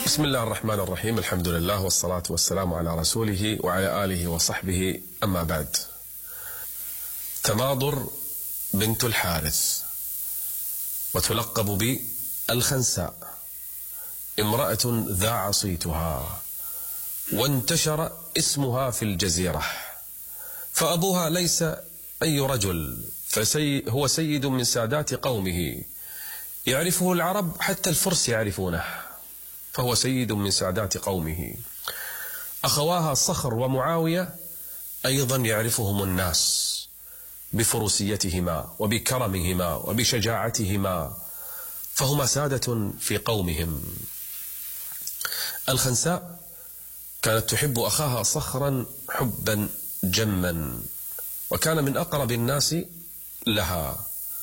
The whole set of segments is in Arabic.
بسم الله الرحمن الرحيم. الحمد لله والصلاة والسلام على رسوله وعلى آله وصحبه، أما بعد. تماضر بنت الحارث، وتلقب بالخنساء، امرأة ذا عصيتها، وانتشر اسمها في الجزيرة. فأبوها ليس أي رجل، هو سيد من سادات قومه، يعرفه العرب، حتى الفرس يعرفونه، فهو سيد من سادات قومه. أخواها صخر ومعاوية أيضا يعرفهم الناس بفروسيتهما وبكرمهما وبشجاعتهما، فهما سادة في قومهم. الخنساء كانت تحب أخاها صخرا حبا جما، وكان من أقرب الناس لها،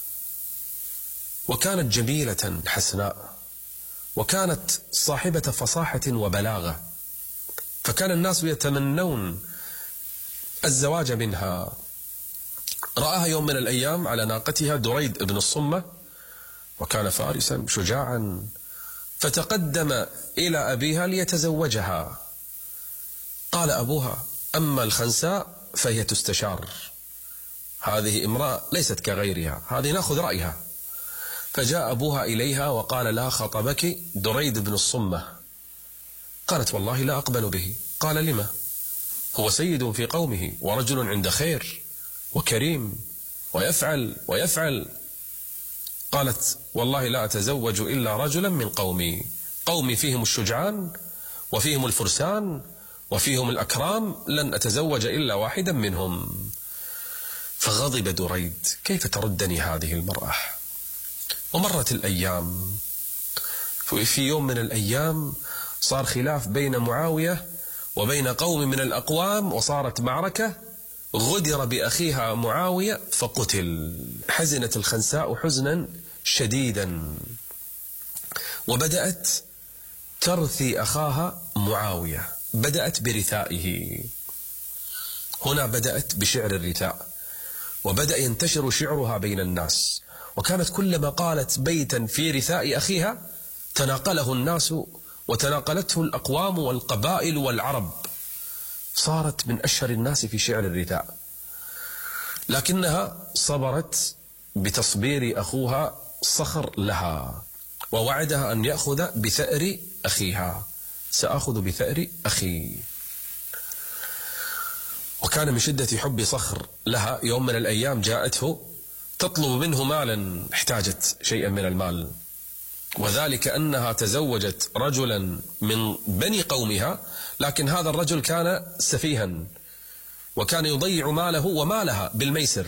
وكانت جميلة حسناء، وكانت صاحبة فصاحة وبلاغة، فكان الناس يتمنون الزواج منها. رآها يوم من الأيام على ناقتها دريد بن الصمة، وكان فارسا شجاعا، فتقدم إلى أبيها ليتزوجها. قال أبوها: أما الخنساء فهي تستشار، هذه امرأة ليست كغيرها، هذه نأخذ رأيها. فجاء أبوها إليها وقال لها: خطبك دريد بن الصمة. قالت: والله لا أقبل به. قال: لما؟ هو سيد في قومه ورجل عند خير وكريم ويفعل. قالت: والله لا أتزوج إلا رجلا من قومي فيهم الشجعان وفيهم الفرسان وفيهم الأكرام، لن أتزوج إلا واحدا منهم. فغضب دريد: كيف تردني هذه المرأة؟ ومرت الأيام. في يوم من الأيام صار خلاف بين معاوية وبين قوم من الأقوام، وصارت معركة، غدر بأخيها معاوية فقتل. حزنت الخنساء حزنا شديدا، وبدأت ترثي أخاها معاوية، بدأت برثائه. هنا بدأت بشعر الرثاء، وبدأ ينتشر شعرها بين الناس، وكانت كلما قالت بيتا في رثاء أخيها تناقله الناس وتناقلته الأقوام والقبائل والعرب، صارت من أشهر الناس في شعر الرثاء. لكنها صبرت بتصبير أخوها صخر لها، ووعدها أن يأخذ بثأر أخيها: سأخذ بثأر أخي. وكان من شدة حب صخر لها يوم من الأيام جاءته تطلب منه مالا، احتاجت شيئا من المال، وذلك أنها تزوجت رجلا من بني قومها، لكن هذا الرجل كان سفيها، وكان يضيع ماله ومالها بالميسر،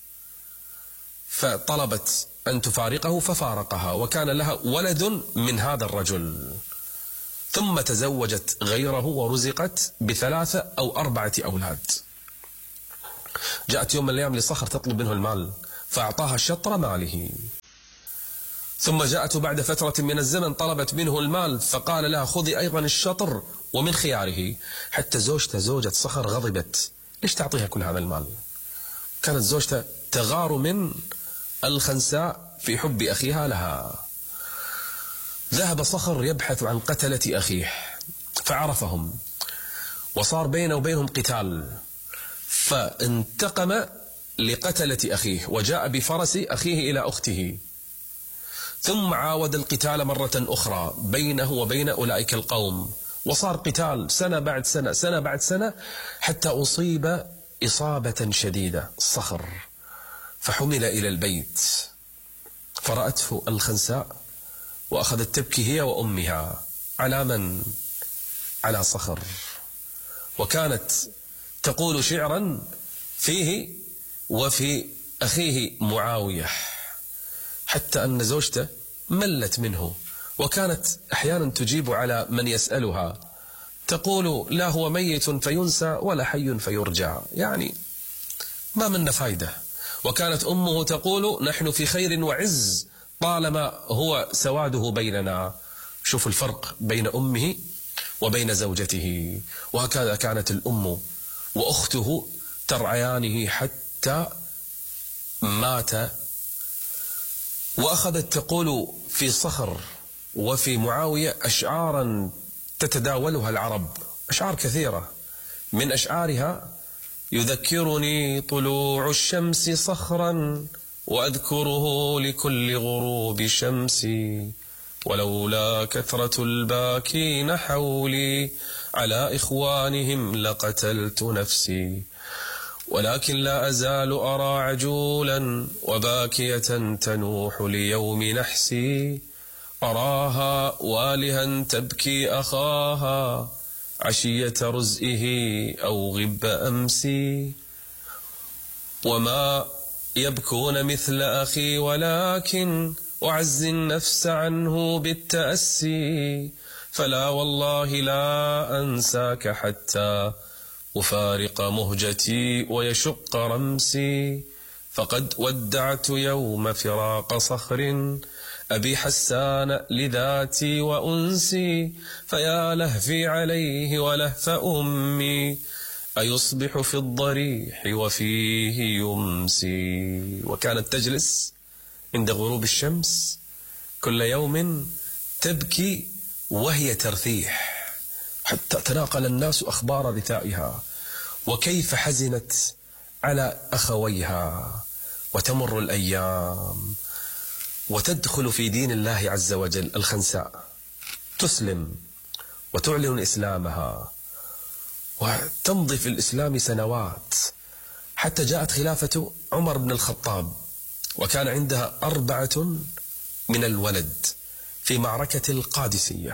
فطلبت أن تفارقه ففارقها، وكان لها ولد من هذا الرجل، ثم تزوجت غيره ورزقت ب3 أو 4 أولاد. جاءت يوم من الأيام لصخر تطلب منه المال، فأعطاها شطر ماله. ثم جاءت بعد فترة من الزمن طلبت منه المال، فقال لها: خذي أيضا الشطر ومن خياره. حتى زوجة صخر غضبت: ليش تعطيها كل هذا المال؟ كانت زوجته تغار من الخنساء في حب أخيها لها. ذهب صخر يبحث عن قتلة أخيه، فعرفهم، وصار بينه وبينهم قتال، فانتقم لقتلة أخيه، وجاء بفرس أخيه إلى أخته، ثم عاود القتال مرة أخرى بينه وبين أولئك القوم، وصار قتال سنة بعد سنة، سنة بعد سنة، حتى أصيب إصابة شديدة صخر، فحمل إلى البيت، فرأته الخنساء وأخذت تبكي هي وأمها. على من؟ على صخر. وكانت تقول شعرا فيه وفي أخيه معاوية، حتى أن زوجته ملت منه، وكانت أحيانا تجيب على من يسألها، تقول: لا هو ميت فينسى ولا حي فيرجع، يعني ما منا فايدة. وكانت أمه تقول: نحن في خير وعز طالما هو سواده بيننا. شوف الفرق بين أمه وبين زوجته. وهكذا كانت الأم وأخته ترعيانه حتى مات. وأخذت تقول في صخر وفي معاوية أشعارا تتداولها العرب، أشعار كثيرة، من أشعارها: يذكرني طلوع الشمس صخرا وأذكره لكل غروب شمسي، ولولا كثرة الباكين حولي على إخوانهم لقتلت نفسي، ولكن لا أزال أرى عجولا وباكية تنوح ليوم نحسي، أراها والها تبكي أخاها عشية رزئه أو غب أمسي، وما يبكون مثل أخي ولكن أعز النفس عنه بالتأسي، فلا والله لا أنساك حتى أفارق مهجتي ويشق رمسي، فقد ودعت يوم فراق صخر أبي حسان لذاتي وأنسي، فيا لهفي عليه ولهف أمي أيصبح في الضريح وفيه يمسي. وكانت تجلس عند غروب الشمس كل يوم تبكي وهي ترثيح، حتى تناقل الناس أخبار رثائها وكيف حزنت على أخويها. وتمر الأيام وتدخل في دين الله عز وجل الخنساء، تسلم وتعلن إسلامها وتمضي في الإسلام سنوات، حتى جاءت خلافة عمر بن الخطاب، وكان عندها 4 من الولد في معركة القادسية،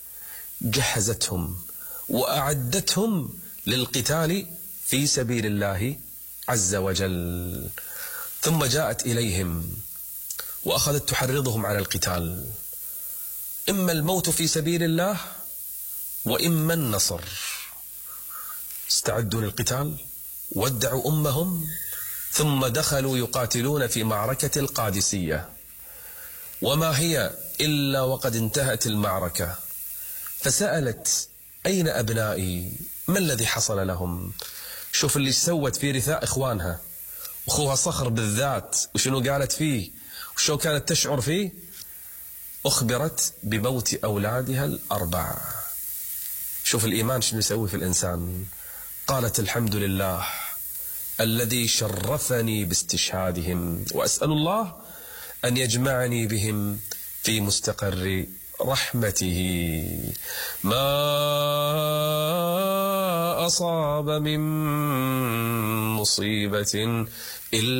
جهزتهم وأعدتهم للقتال في سبيل الله عز وجل، ثم جاءت إليهم وأخذت تحرضهم على القتال، إما الموت في سبيل الله وإما النصر. استعدوا للقتال، ودعوا أمهم، ثم دخلوا يقاتلون في معركة القادسية، وما هي إلا وقد انتهت المعركة، فسألت: أين أبنائي؟ ما الذي حصل لهم؟ شوف اللي سوت في رثاء إخوانها، أخوها صخر بالذات وشنو قالت فيه وشو كانت تشعر فيه. أخبرت بموت أولادها 4. شوف الإيمان شنو يسوي في الإنسان. قالت: الحمد لله الذي شرفني باستشهادهم، وأسأل الله أن يجمعني بهم في مستقر رحمته. ما أصاب من مصيبة إلا